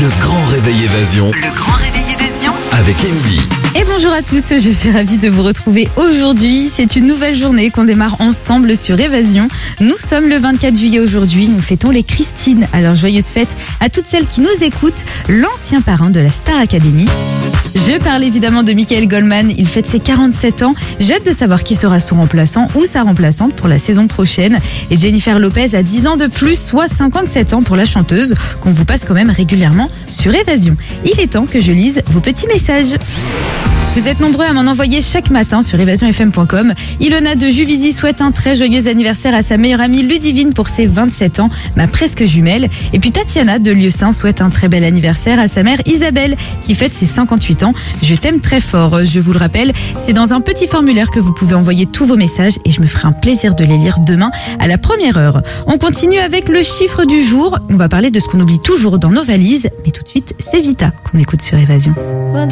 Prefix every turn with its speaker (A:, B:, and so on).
A: Le grand réveil évasion.
B: Le grand réveil évasion
A: Avec Emily.
C: Et bonjour à tous, je suis ravie de vous retrouver aujourd'hui. C'est une nouvelle journée qu'on démarre ensemble sur Évasion. Nous sommes le 24 juillet aujourd'hui, nous fêtons les Christine. Alors joyeuse fête à toutes celles qui nous écoutent, l'ancien parrain de la Star Academy. Je parle évidemment de Michael Goldman, il fête ses 47 ans. J'ai hâte de savoir qui sera son remplaçant ou sa remplaçante pour la saison prochaine. Et Jennifer Lopez a 10 ans de plus, soit 57 ans pour la chanteuse, qu'on vous passe quand même régulièrement sur Évasion. Il est temps que je lise vos petits messages. Vous êtes nombreux à m'en envoyer chaque matin sur évasionfm.com. Ilona de Juvisy souhaite un très joyeux anniversaire à sa meilleure amie Ludivine pour ses 27 ans, ma presque jumelle. Et puis Tatiana de Lieu-Saint souhaite un très bel anniversaire à sa mère Isabelle qui fête ses 58 ans. Je t'aime très fort. Je vous le rappelle, c'est dans un petit formulaire que vous pouvez envoyer tous vos messages et je me ferai un plaisir de les lire demain à la première heure. On continue avec le chiffre du jour. On va parler de ce qu'on oublie toujours dans nos valises. Mais tout de suite, c'est Vita qu'on écoute sur Évasion.